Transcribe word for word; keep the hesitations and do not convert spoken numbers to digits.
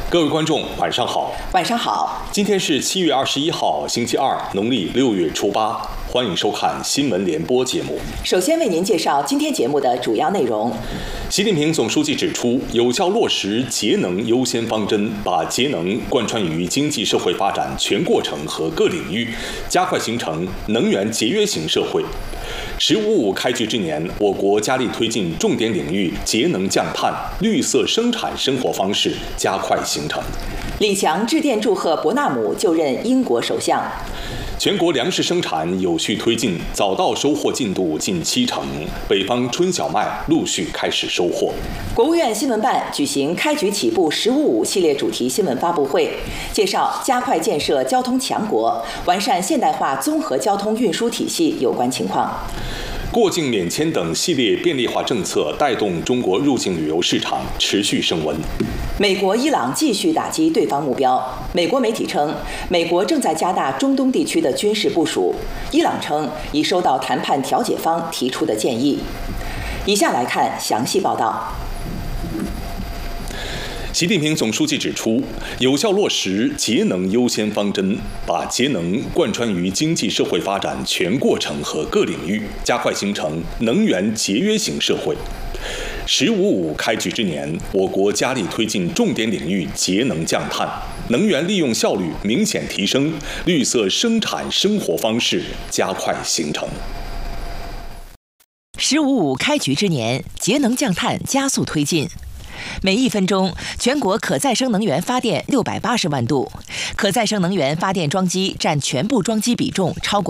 各位观众，晚上好。 晚上好。 今天是七月二十一号，星期二，农历六月初八。欢迎收看新闻联播节目。 首先为您介绍今天节目的主要内容。 习近平总书记指出，有效落实节能优先方针，把节能贯穿于经济社会发展全过程和各领域，加快形成能源节约型社会。“十五五”开局之年，我国加力推进重点领域节能降碳、绿色生产生活方式加快形成。 李强致电祝贺伯纳姆就任英国首相。 全国粮食生产有序推进，早稻收获进度近七成，北方春小麦陆续开始收获。 国务院新闻办举行开局起步“十五五”系列主题新闻发布会，介绍加快建设交通强国、完善现代化综合交通运输体系有关情况。 过境免签等系列便利化政策带动中国入境旅游市场持续升温。 美国、伊朗继续打击对方目标。美国媒体称，美国正在加大中东地区的军事部署。伊朗称已收到谈判调解方提出的建议。以下来看详细报道。 习近平总书记指出，有效落实节能优先方针，把节能贯穿于经济社会发展全过程和各领域，加快形成能源节约型社会。“十五五”开局之年，我国加力推进重点领域节能降碳，能源利用效率明显提升，绿色生产生活方式加快形成。 “十五五”开局之年，节能降碳加速推进。每一分钟，全国可再生能源发电六百八十万度，可再生能源发电装机占全部装机比重超过